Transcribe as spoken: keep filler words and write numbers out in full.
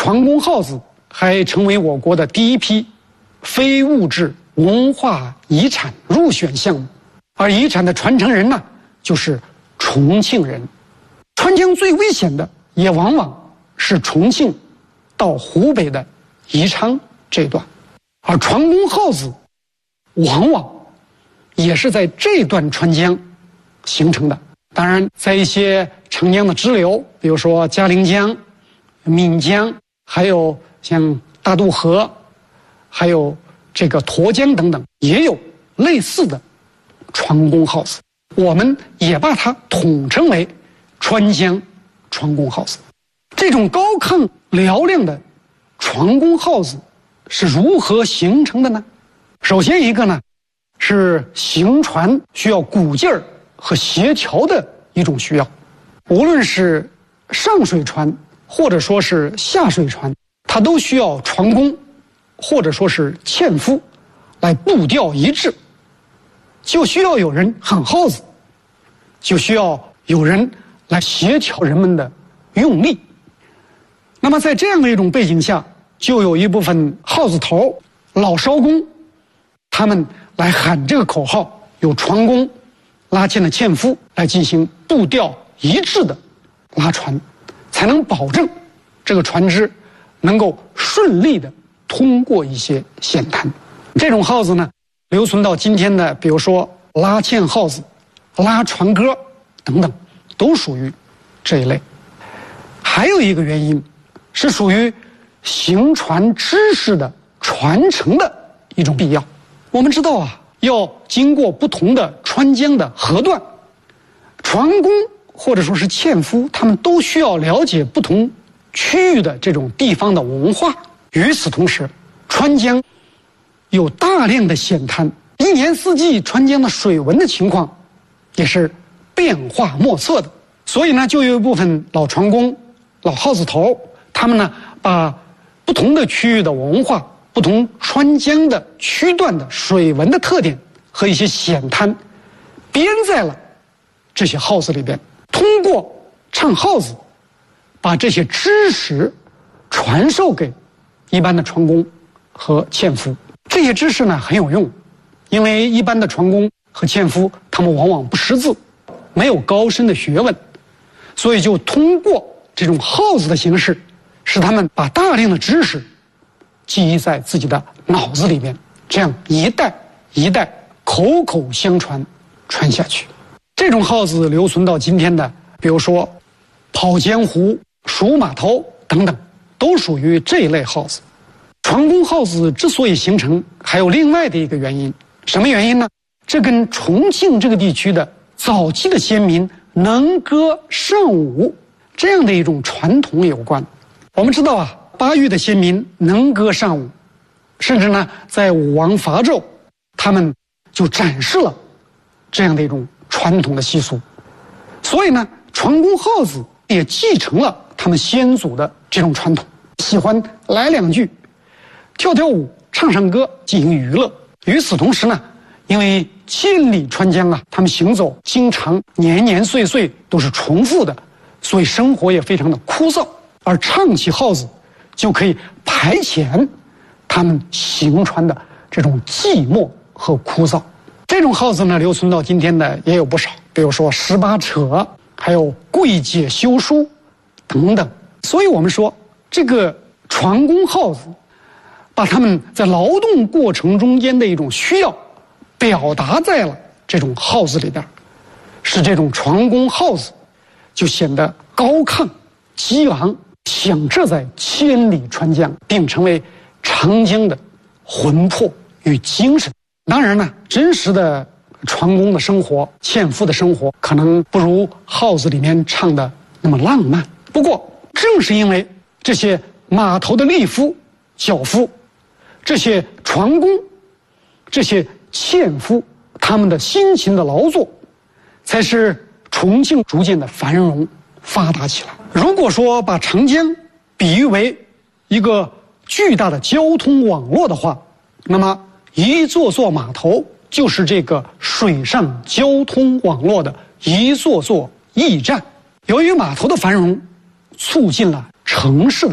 船工号子还成为我国的第一批非物质文化遗产入选项目，而遗产的传承人呢，就是重庆人。川江最危险的也往往是重庆到湖北的宜昌这一段，而船工号子往往也是在这段川江形成的。当然，在一些长江的支流，比如说嘉陵江、岷江，还有像大渡河，还有这个沱江等等，也有类似的船工号子，我们也把它统称为川江船工号子。这种高亢嘹亮的船工号子是如何形成的呢？首先一个呢，是行船需要鼓劲儿和协调的一种需要。无论是上水船或者说是下水船，它都需要船工或者说是纤夫来步调一致，就需要有人喊号子，就需要有人来协调人们的用力。那么在这样的一种背景下，就有一部分号子头老艄工，他们来喊这个口号，有船工拉纤的纤夫来进行步调一致的拉船，才能保证这个船只能够顺利的通过一些险滩。这种号子呢，留存到今天的，比如说拉纤号子、拉船歌等等，都属于这一类。还有一个原因是属于行船知识的传承的一种必要。我们知道啊，要经过不同的川江的河段，船工或者说是纤夫，他们都需要了解不同区域的这种地方的文化。与此同时，川江有大量的险滩，一年四季川江的水文的情况也是变化莫测的。所以呢，就有一部分老船工、老号子头，他们呢把不同的区域的文化、不同川江的区段的水文的特点和一些险滩编在了这些号子里边，通过唱号子把这些知识传授给一般的船工和纤夫。这些知识呢很有用，因为一般的船工和纤夫他们往往不识字，没有高深的学问，所以就通过这种号子的形式，使他们把大量的知识记忆在自己的脑子里面，这样一代一代口口相传传下去。这种号子留存到今天的，比如说跑江湖、数码头等等，都属于这一类号子。船工号子之所以形成，还有另外的一个原因。什么原因呢？这跟重庆这个地区的早期的先民能歌善舞这样的一种传统有关。我们知道啊，巴渝的先民能歌善舞，甚至呢在武王伐纣，他们就展示了这样的一种传统的习俗。所以呢，船工号子也继承了他们先祖的这种传统，喜欢来两句，跳跳舞，唱唱歌，进行娱乐。与此同时呢，因为千里川江啊，他们行走经常年年岁岁都是重复的，所以生活也非常的枯燥，而唱起号子就可以排遣他们行船的这种寂寞和枯燥。这种号子呢，留存到今天的也有不少，比如说十八扯，还有柜姐修书等等。所以我们说，这个船工号子把他们在劳动过程中间的一种需要表达在了这种号子里边，使这种船工号子就显得高亢激昂，响彻在千里川江，并成为长江的魂魄与精神。当然呢，真实的船工的生活、纤夫的生活可能不如号子里面唱的那么浪漫。不过正是因为这些码头的力夫、脚夫，这些船工、这些纤夫，他们的辛勤的劳作，才是重庆逐渐的繁荣发达起来。如果说把长江比喻为一个巨大的交通网络的话，那么一座座码头就是这个水上交通网络的一座座驿站。由于码头的繁荣，促进了城市的